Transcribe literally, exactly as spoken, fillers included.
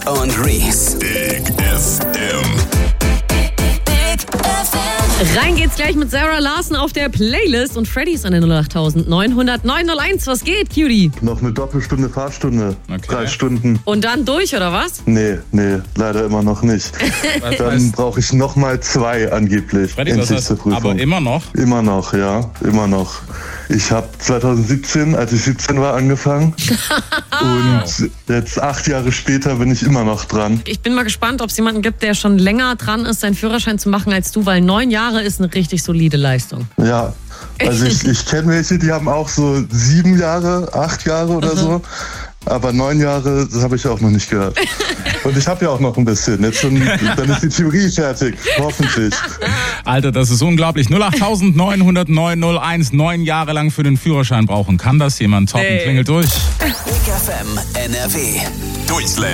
und Reese. Big F M. Big F M. Rein geht's gleich mit Sarah Larson auf der Playlist und Freddy ist an der null acht neun null null neun null eins. Was geht, Cutie? Noch eine Doppelstunde Fahrstunde. Okay. Drei Stunden. Und dann durch, oder was? Nee, nee, leider immer noch nicht. Dann brauche ich noch mal zwei angeblich. Freddy, was endlich heißt, zur Prüfung. aber immer noch? Immer noch, ja, immer noch. Ich habe zwanzig siebzehn, als ich siebzehn war, angefangen. Und jetzt acht Jahre später bin ich immer noch dran. Ich bin mal gespannt, ob es jemanden gibt, der schon länger dran ist, seinen Führerschein zu machen als du, weil neun Jahre ist eine richtig solide Leistung. Ja, also ich, ich kenne welche, die haben auch so sieben Jahre, acht Jahre oder so. Aber neun Jahre, das habe ich auch noch nicht gehört. Und ich habe ja auch noch ein bisschen. Jetzt schon, dann ist die Theorie fertig, hoffentlich. Alter, das ist unglaublich. null acht neun null null neun null eins, neun Jahre lang für den Führerschein brauchen. Kann das jemand toppen? Nee. Klingelt durch. Big F M N R W. Durchslam.